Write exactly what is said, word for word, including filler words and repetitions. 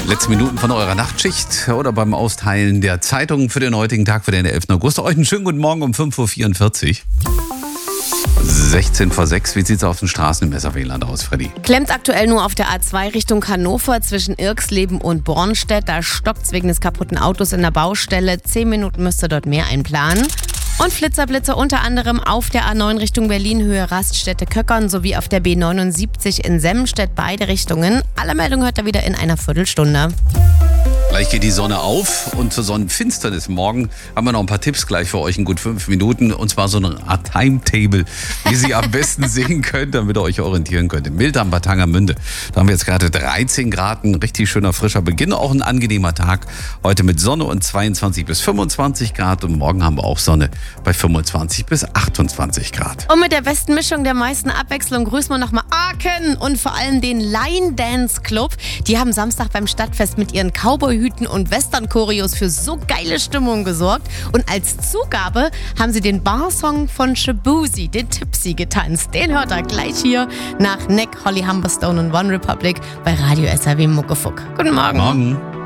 Letzte Minuten von eurer Nachtschicht oder beim Austeilen der Zeitungen für den heutigen Tag, für den elften August. Euch einen schönen guten Morgen um fünf Uhr vierundvierzig. sechzehn vor sechs. Wie sieht es auf den Straßen im Weserwieland aus, Freddy? Klemmt aktuell nur auf der A zwei Richtung Hannover zwischen Irxleben und Bornstedt. Da stockt es wegen des kaputten Autos in der Baustelle. Zehn Minuten müsst ihr dort mehr einplanen. Und Flitzerblitze unter anderem auf der A neun Richtung Berlin, Höhe Raststätte-Köckern sowie auf der B neunundsiebzig in Semmenstedt, beide Richtungen. Alle Meldungen hört ihr wieder in einer Viertelstunde. Gleich geht die Sonne auf und zur Sonnenfinsternis morgen haben wir noch ein paar Tipps gleich für euch in gut fünf Minuten. Und zwar so eine Art Timetable, wie Sie am besten sehen könnt, damit ihr euch orientieren könnt. In Mild am Batanger Münde, da haben wir jetzt gerade dreizehn Grad, ein richtig schöner frischer Beginn. Auch ein angenehmer Tag heute mit Sonne und zweiundzwanzig bis fünfundzwanzig Grad. Und morgen haben wir auch Sonne bei fünfundzwanzig bis achtundzwanzig Grad. Und mit der besten Mischung der meisten Abwechslung grüßen wir nochmal Aachen und vor allem den Line Dance Club. Die haben Samstag beim Stadtfest mit ihren Cowboy-Hüten und Western-Choreos für so geile Stimmung gesorgt. Und als Zugabe haben sie den Barsong von Shaboozey, den Tipsy, getanzt. Den hört er gleich hier nach Neck, Holly Humberstone und One Republic bei Radio S R W Muckefuck. Guten Morgen. Morgen.